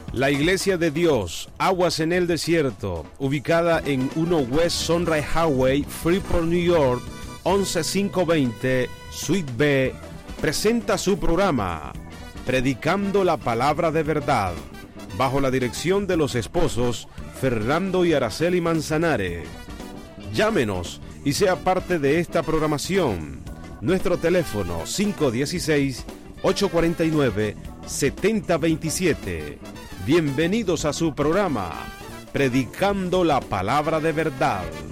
La Iglesia de Dios, Aguas en el Desierto, ubicada en 1 West Sunrise Highway, Freeport, New York, 11520, Suite B, presenta su programa, Predicando la Palabra de Verdad, bajo la dirección de los esposos Fernando y Araceli Manzanares. Llámenos y sea parte de esta programación. Nuestro teléfono 516-849-7027. Bienvenidos a su programa, Predicando la Palabra de Verdad.